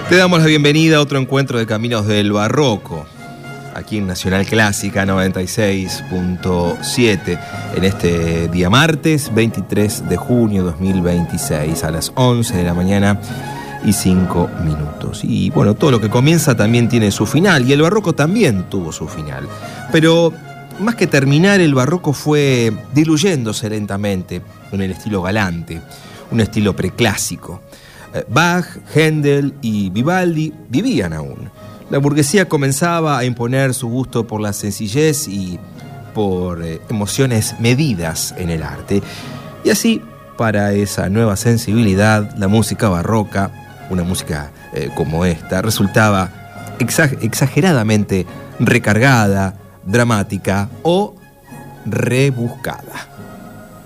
Te damos la bienvenida a otro encuentro de Caminos del Barroco, aquí en Nacional Clásica 96.7, en este día martes 23 de junio 2026, a las 11 de la mañana y 5 minutos. Y bueno, todo lo que comienza también tiene su final, y el barroco también tuvo su final. Pero más que terminar, el barroco fue diluyéndose lentamente en el estilo galante, un estilo preclásico. Bach, Händel y Vivaldi vivían aún. La burguesía comenzaba a imponer su gusto por la sencillez y por emociones medidas en el arte. Y así, para esa nueva sensibilidad, la música barroca, una música como esta, resultaba exageradamente recargada, dramática o rebuscada.